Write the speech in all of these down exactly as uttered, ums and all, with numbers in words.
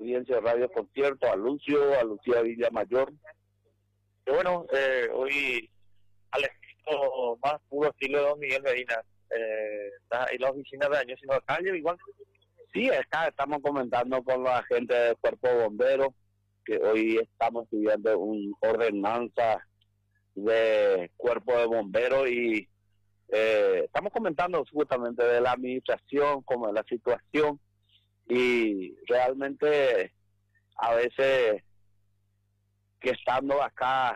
audiencia de Radio Concierto, a Lucio, a Lucía Villamayor. Y bueno, eh, hoy al estilo más puro estilo de Don Miguel Medina, eh, y la oficina de Años Sin Calle, igual. Sí, acá estamos comentando con la gente del Cuerpo de Bomberos que hoy estamos estudiando una ordenanza de Cuerpo de Bomberos y eh, estamos comentando justamente de la administración, como de la situación, y realmente a veces que estando acá,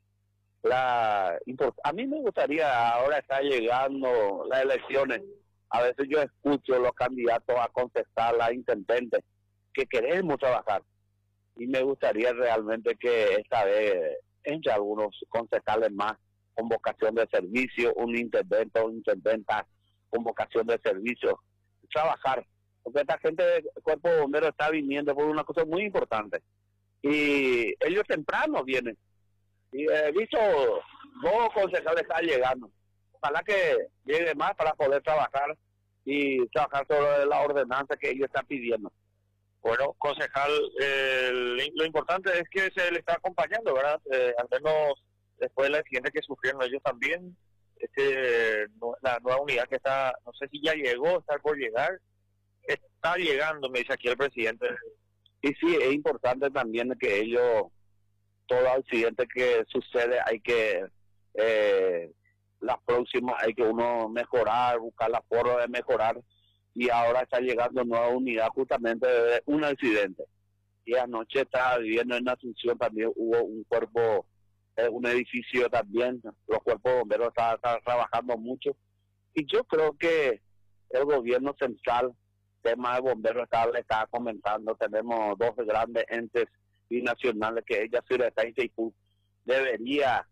la a mí me gustaría, ahora está llegando las elecciones, a veces yo escucho los candidatos a concejal, a intendentes, que queremos trabajar, y me gustaría realmente que esta vez entre algunos concejales más con vocación de servicio, un intendente o intendenta con vocación de servicio, trabajar, porque esta gente del Cuerpo de Bomberos está viniendo por una cosa muy importante, y ellos temprano vienen, y he visto dos concejales están llegando, ojalá que llegue más para poder trabajar y trabajar sobre la ordenanza que ellos están pidiendo. Bueno, concejal, eh, lo importante es que se le está acompañando, ¿verdad? Eh, al menos después del accidente que sufrieron ellos también, este, la nueva unidad que está, no sé si ya llegó, está por llegar, está llegando, me dice aquí el presidente. Y sí, es importante también que ellos, todo accidente que sucede, hay que, eh, las próximas, hay que uno mejorar, buscar la forma de mejorar, y ahora está llegando nueva unidad justamente de un accidente. Y anoche estaba viviendo en Asunción, también hubo un cuerpo, eh, un edificio también, los cuerpos de bomberos estaban, estaban trabajando mucho, y yo creo que el gobierno central, tema de bomberos, estaba, le estaba comentando, tenemos dos grandes entes binacionales que ella Sureta y Itaipú, debería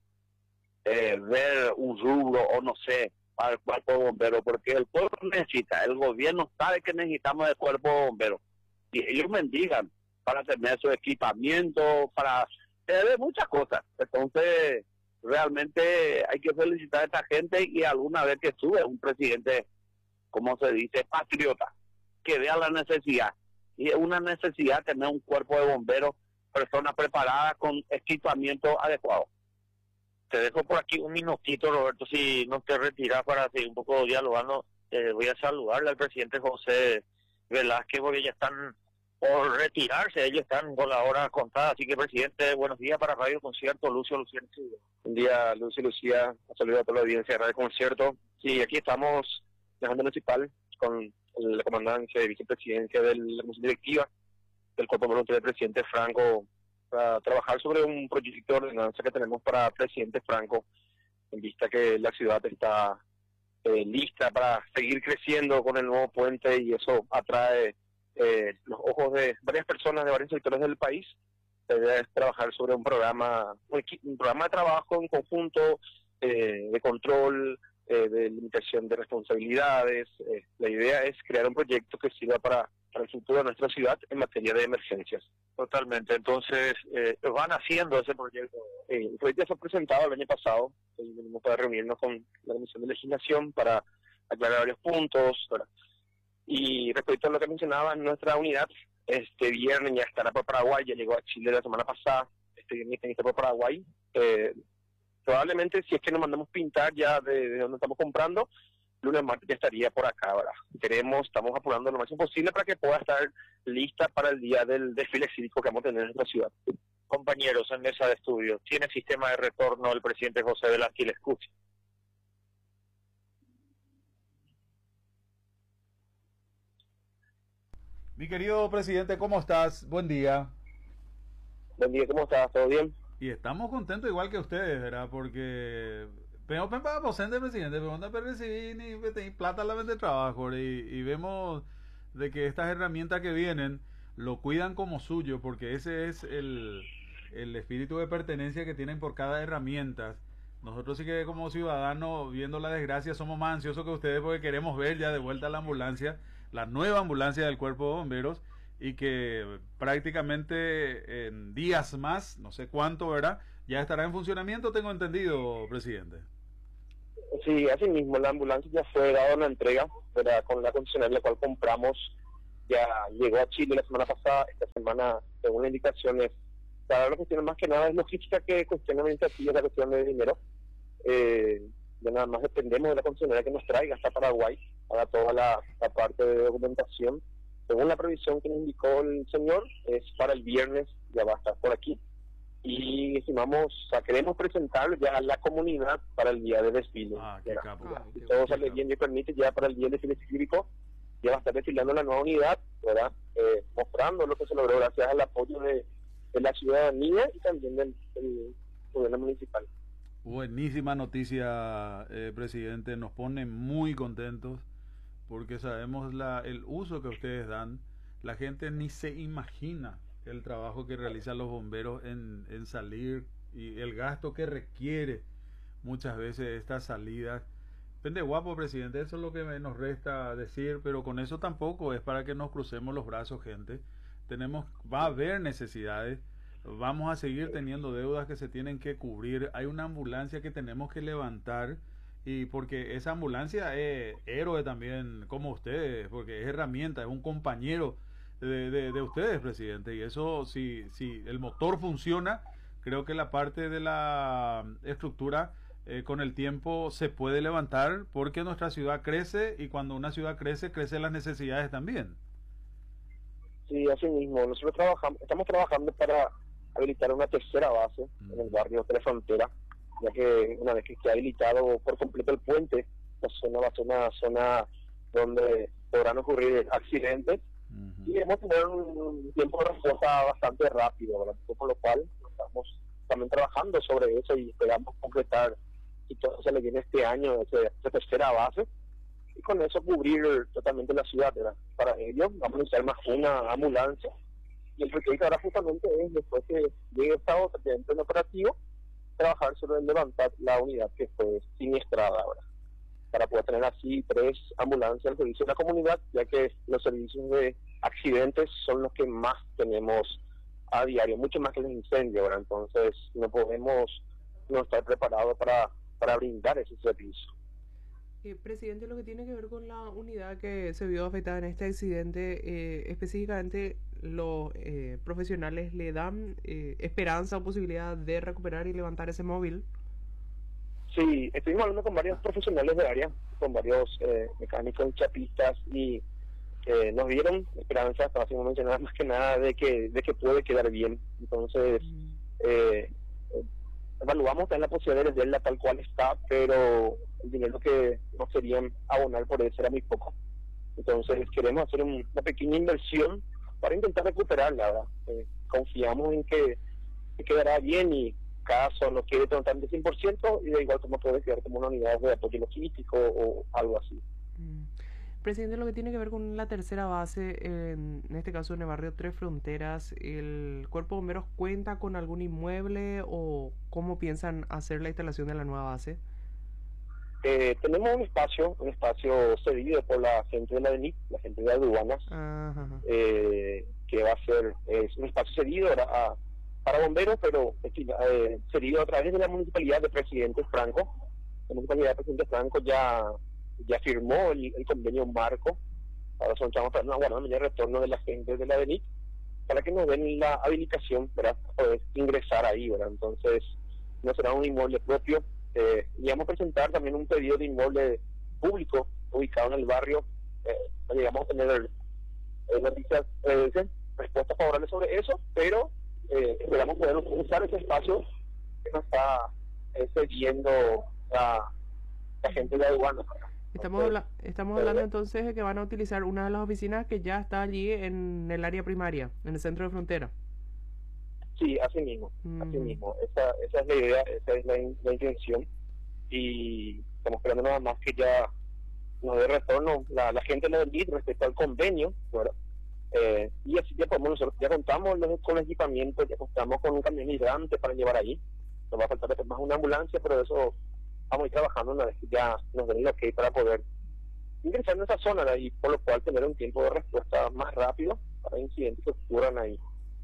eh, ver un rubro o no sé, para el cuerpo de bomberos, porque el pueblo necesita, el gobierno sabe que necesitamos el cuerpo de bomberos, y ellos mendigan para tener su equipamiento, para tener muchas cosas. Entonces realmente hay que felicitar a esta gente, y alguna vez que sube un presidente, como se dice, patriota, que vea la necesidad, y es una necesidad tener un cuerpo de bomberos, personas preparadas con equipamiento adecuado. Te dejo por aquí un minutito, Roberto, si no te retiras para seguir un poco dialogando. Eh, voy a saludarle al presidente José Velázquez, porque ya están por retirarse, ellos están con la hora contada. Así que, presidente, buenos días para Radio Concierto, Lucio Luciano. Buen día, Lucio Lucía, un saludo a toda la audiencia de Radio Concierto. Sí, aquí estamos en la Junta Municipal con la comandancia de vicepresidencia de la comisión directiva del Cuerpo Voluntario del presidente Franco, para trabajar sobre un proyecto de ordenanza que tenemos para presidente Franco, en vista que la ciudad está eh, lista para seguir creciendo con el nuevo puente, y eso atrae eh, los ojos de varias personas de varios sectores del país. La idea es trabajar sobre un programa, un, un programa de trabajo en conjunto, eh, de control, eh, de limitación de responsabilidades. Eh, la idea es crear un proyecto que sirva para, para el futuro de nuestra ciudad en materia de emergencias. Totalmente, entonces eh, van haciendo ese proyecto. Eh, el proyecto fue presentado el año pasado, hoy venimos para reunirnos con la Comisión de Legislación para aclarar varios puntos, ¿verdad? Y respecto a lo que mencionaba, nuestra unidad este viernes ya estará por Paraguay, ya llegó a Chile la semana pasada, este viernes está por Paraguay. Eh, probablemente si es que nos mandamos pintar ya de, de donde estamos comprando, lunes, martes ya estaría por acá, ¿verdad? Queremos, estamos apurando lo máximo posible para que pueda estar lista para el día del desfile cívico que vamos a tener en nuestra ciudad. Compañeros en mesa de estudio, ¿tiene sistema de retorno el presidente José Velázquez? Le escucha. Mi querido presidente, ¿cómo estás? Buen día. Buen día, ¿cómo estás? ¿Todo bien? Y estamos contentos igual que ustedes, ¿verdad? Porque pero para presidente, pero no recibir ni plata la vende trabajo, y, y vemos de que estas herramientas que vienen lo cuidan como suyo, porque ese es el, el espíritu de pertenencia que tienen por cada herramienta. Nosotros sí que como ciudadanos, viendo la desgracia, somos más ansiosos que ustedes, porque queremos ver ya de vuelta la ambulancia, la nueva ambulancia del Cuerpo de Bomberos, y que prácticamente en días más, no sé cuánto, ¿verdad?, ya estará en funcionamiento, tengo entendido, presidente. Sí, así mismo, la ambulancia ya fue dada una entrega, ¿verdad?, con la concesionaria la cual compramos ya llegó a Chile la semana pasada. Esta semana, según las indicaciones, para las cuestiones más que nada es logística que cuestión administrativa, la cuestión de dinero. Eh, de nada más dependemos de la concesionaria que nos traiga hasta Paraguay para toda la, la parte de documentación. Según la previsión que nos indicó el señor, es para el viernes, ya va a estar por aquí. Y estimamos, o sea, queremos presentarlo ya a la comunidad para el día de desfile. Ah, qué capo. Ah, si todo sale bien y permite, ya para el día de desfile cívico ya va a estar desfilando la nueva unidad, ¿verdad? Eh, mostrando lo que se logró gracias al apoyo de, de la ciudadanía y también del, del gobierno municipal. Buenísima noticia, eh, presidente. Nos pone muy contentos porque sabemos la, el uso que ustedes dan. La gente ni se imagina el trabajo que realizan los bomberos en, en salir y el gasto que requiere muchas veces estas salidas. Pende guapo, presidente, eso es lo que nos resta decir, pero con eso tampoco es para que nos crucemos los brazos, gente. Tenemos, va a haber necesidades, vamos a seguir teniendo deudas que se tienen que cubrir, hay una ambulancia que tenemos que levantar, y porque esa ambulancia es héroe también como ustedes, porque es herramienta, es un compañero de, de, de ustedes, presidente, y eso, si, si el motor funciona, creo que la parte de la estructura eh, con el tiempo se puede levantar, porque nuestra ciudad crece, y cuando una ciudad crece, crecen las necesidades también. Sí, así mismo, nosotros trabajamos, estamos trabajando para habilitar una tercera base mm. en el barrio Tres Fronteras, ya que una vez que esté habilitado por completo el puente, la zona va a ser una zona donde podrán ocurrir accidentes, uh-huh. y debemos tener un, un tiempo de respuesta bastante rápido, ¿verdad? Por lo cual estamos también trabajando sobre eso y esperamos concretar, si todo se le viene este año, ese, esa tercera base, y con eso cubrir totalmente la ciudad, ¿verdad? Para ello vamos a usar más una ambulancia, y el proyecto ahora justamente es, después que llegue esta otra en operativo, trabajar sobre levantar la unidad que fue siniestrada ahora, para poder tener así tres ambulancias al servicio de la comunidad, ya que los servicios de accidentes son los que más tenemos a diario, mucho más que los incendios, ¿verdad? Entonces no podemos no estar preparados para, para brindar ese servicio. Eh, presidente, lo que tiene que ver con la unidad que se vio afectada en este accidente, eh, específicamente los eh, profesionales le dan eh, esperanza o posibilidad de recuperar y levantar ese móvil. Sí, estuvimos hablando con varios profesionales de área, con varios eh, mecánicos, chapistas, y eh, nos dieron esperanza, hasta así mencionar más que nada, de que de que puede quedar bien. Entonces, mm. eh, evaluamos también la posibilidad de verla tal cual está, pero el dinero que nos querían abonar por eso era muy poco. Entonces queremos hacer un, una pequeña inversión para intentar recuperarla, ¿verdad? Eh, confiamos en que, que quedará bien, y caso no quede totalmente cien por ciento, y de igual como puede quedar como una unidad de apoyo logístico o algo así. Mm. Presidente, lo que tiene que ver con la tercera base, en, en este caso en el barrio Tres Fronteras, ¿el Cuerpo de Bomberos cuenta con algún inmueble o cómo piensan hacer la instalación de la nueva base? Eh, tenemos un espacio, un espacio cedido por la gente de la D N I, la gente de aduanas, eh, que va a ser es un espacio cedido a, para bomberos, pero eh, cedido a través de la municipalidad de Presidente Franco. La municipalidad de Presidente Franco ya ya firmó el, el convenio marco. Ahora estamos esperando una buena de retorno de la gente de la D N I para que nos den la habilitación para poder ingresar ahí, ¿verdad? Entonces no será un inmueble propio, eh, y vamos a presentar también un pedido de inmueble público ubicado en el barrio. Eh, no llegamos a tener eh, noticias, eh, respuestas favorables sobre eso, pero eh, esperamos poder usar ese espacio que nos está eh, cediendo la, la gente de aduanas. Estamos, habla estamos hablando entonces de que van a utilizar una de las oficinas que ya está allí en el área primaria, en el centro de frontera. Sí, así mismo, mm. así mismo. Esa, esa es la idea, esa es la, in la intención, y estamos esperando nada más que ya nos dé retorno la, la gente de la D N I respecto al convenio, ¿verdad? Eh, y así ya podemos, nosotros ya contamos los, con el equipamiento, ya contamos con un camión hidrante para llevar ahí. Nos va a faltar más una ambulancia, pero eso vamos a ir trabajando una vez que ya nos den el ok para poder ingresar en esa zona, ¿verdad? Y por lo cual tener un tiempo de respuesta más rápido para incidentes que ocurran ahí.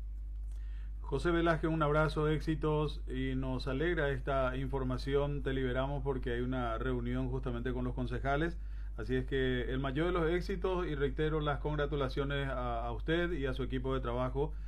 José Velázquez, un abrazo, éxitos, y nos alegra esta información. Te liberamos porque hay una reunión justamente con los concejales. Así es que el mayor de los éxitos y reitero las congratulaciones a, a usted y a su equipo de trabajo.